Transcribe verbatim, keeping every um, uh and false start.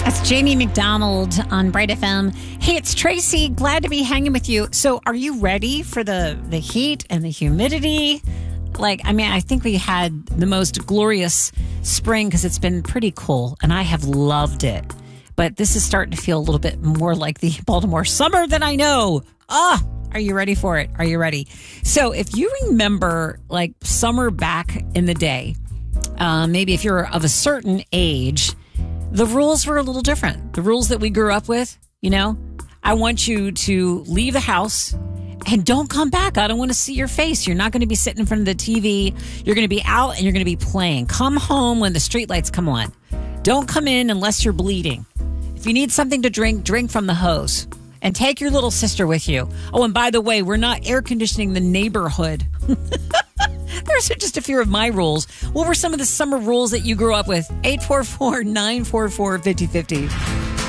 That's Jamie McDonald on Bright F M. Hey, it's Tracy. Glad to be hanging with you. So are you ready for the, the heat and the humidity? Like, I mean, I think we had the most glorious spring because it's been pretty cool, and I have loved it. But this is starting to feel a little bit more like the Baltimore summer than I know. Ah, are you ready for it? Are you ready? So if you remember, like, summer back in the day, uh, maybe if you're of a certain age, the rules were a little different. The rules that we grew up with, you know, I want you to leave the house and don't come back. I don't want to see your face. You're not going to be sitting in front of the T V. You're going to be out and you're going to be playing. Come home when the streetlights come on. Don't come in unless you're bleeding. If you need something to drink, drink from the hose. And take your little sister with you. Oh, and by the way, we're not air conditioning the neighborhood. There's just a few of my rules. What were some of the summer rules that you grew up with? eight four four, nine four four, five oh five oh.